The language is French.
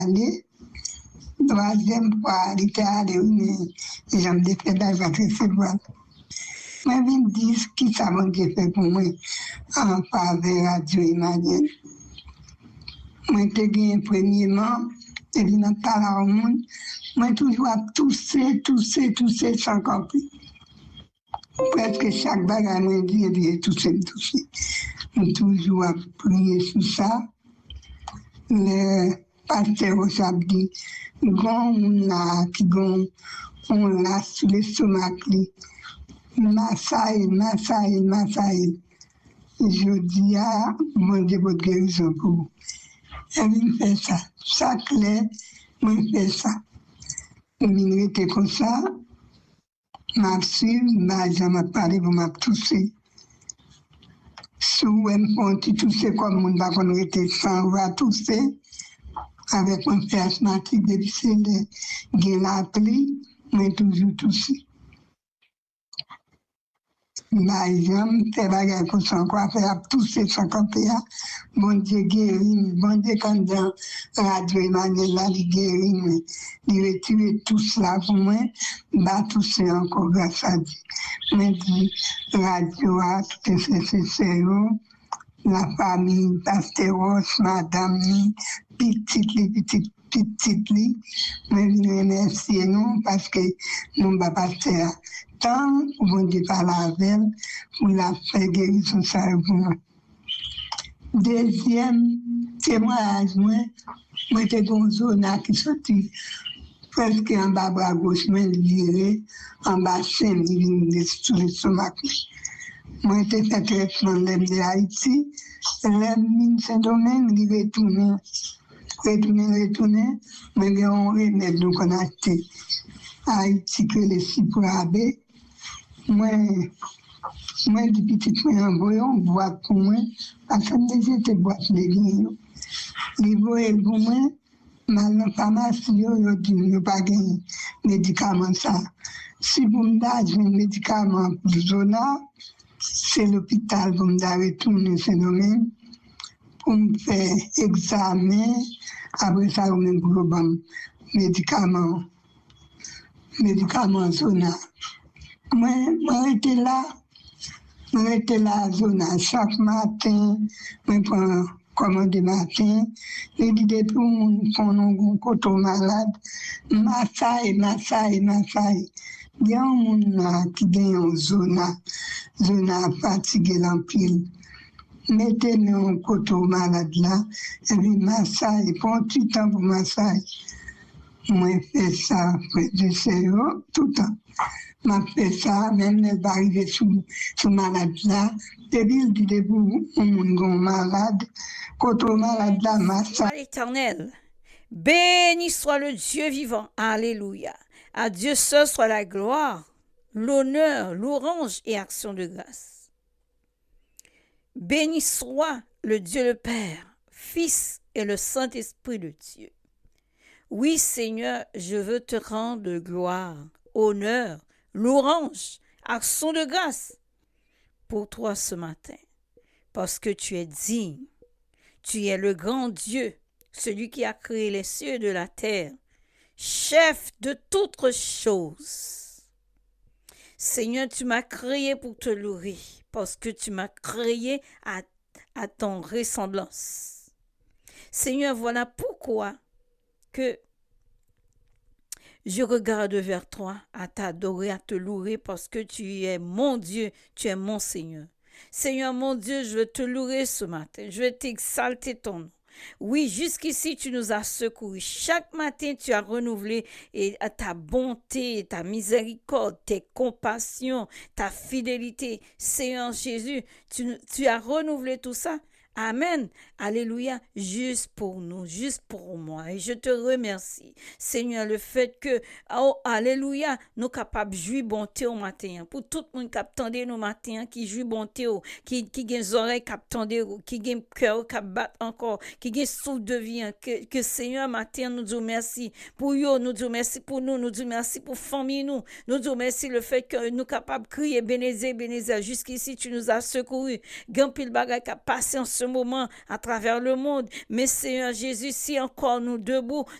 allé. Troisième fois, il était allé, mais j'en ai fait la parce que c'est bon. Moi, je me dis qui ça va fait pour moi en faveur de Dieu Emmanuel. Moi, j'ai gagné premièrement, et puis dans le monde, moi, toujours à tousser sans compris. Presque chaque bagage, moi, je dis tousser. Je toujours à prier sur ça. Le pasteur aussi a dit, quand on l'a sur l'estomac, massaille. Je dis, mon Dieu, votre guérison pour vous. Et il fait ça. Ça clair, moi, il fait ça. Il était comme ça. M'a suivi, m'a parlé pour m'a touché. Sous un pont, touché comme on va qu'on était sans va toucher. Avec un fait asthmatique, depuis c'est le appli, moi, toujours touché. Par exemple, c'est bagage pour son coiffeur, toucher son coiffeur. Bon Dieu guérit, bon Dieu quand dans Radio Emmanuel là, il guérit, il retire tout cela pour moi, va toucher encore grâce à Dieu. Mais dit, Radio a tout c'est la famille, Pasteur madame, petite, mais je remercie nous parce que nous ne pasteur tant bon Dieu par la veille pour la faire guérison ça pour moi. Deuxième témoignage, moi j'étais dans une zone qui sortit presque en bas à gauche, mais viré en bas scène, il vient sur le stomac. Moi j'étais fait traitement de Haïti, l'homme Saint-Domingue, il retourné, mais il y a un remède qu'on a acheté à Haïti que les Cyprabés. Moi, du petit, moi, envoyé une boîte pour moi, parce que j'étais boîte de guinée. Les voyaient pour moi, mais dans la pharmacie, ils disent pas de médicaments. Si vous me donnez un médicament pour Zona, c'est l'hôpital pour me retourner ce domaine, pour me faire examen. Après ça, on me donne médicaments Zona. Moi, j'étais là à Zona chaque matin, je prends commande matin, je dis depuis qu'on a un coton malade, massaille. Il y a un monde qui gagne en Zona fatigué l'empile. Mettez-nous un coton malade là, et puis massaille, prends tout le temps pour massaille. Moi, je fais ça, je sais, tout le temps. Je fais ça, même elle va arriver sous malade là. Depuis le début, on est malade. Quand on est malade là, massaille. L'Éternel, béni soit le Dieu vivant. Alléluia. À Dieu seul soit la gloire, l'honneur, l'orange et action de grâce. Béni soit le Dieu le Père, Fils et le Saint-Esprit de Dieu. Oui, Seigneur, je veux te rendre gloire, honneur, louange, action de grâce pour toi ce matin, parce que tu es digne. Tu es le grand Dieu, celui qui a créé les cieux et de la terre, chef de toutes choses. Seigneur, tu m'as créé pour te louer, parce que tu m'as créé à ton ressemblance. Seigneur, voilà pourquoi que je regarde vers toi à t'adorer, à te louer parce que tu es mon Dieu, tu es mon Seigneur. Seigneur mon Dieu, je veux te louer ce matin, je veux t'exalter ton nom. Oui, jusqu'ici, tu nous as secourus. Chaque matin, tu as renouvelé ta bonté, ta miséricorde, tes compassions, ta fidélité. Seigneur Jésus, tu as renouvelé tout ça. Amen. Alléluia. Juste pour nous, juste pour moi. Et je te remercie, Seigneur, le fait que, oh, alléluia, nous capables de jouir bonté au matin. Pour tout le monde qui attendait nos matins, qui joue bonté, qui a des oreilles qui attendent, qui a un cœur qui bat encore, qui a un souffle de vie. Que Seigneur, matin, nous disons merci pour eux, nous disons merci pour nous disons merci pour famille, nous disons merci le fait que nous capables de crier, Bénézé, jusqu'ici, tu nous as secourus. Gampil bagay qui a passé en ce moment à travers le monde. Mais Seigneur Jésus, si encore nous debout,